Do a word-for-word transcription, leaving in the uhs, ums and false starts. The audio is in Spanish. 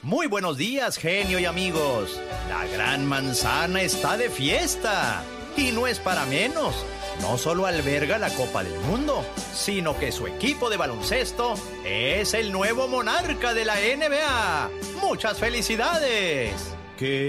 Muy buenos días, genio y amigos. La Gran Manzana está de fiesta. Y no es para menos. No solo alberga la Copa del Mundo, sino que su equipo de baloncesto es el nuevo monarca de la N B A. ¡Muchas felicidades! ¿Qué?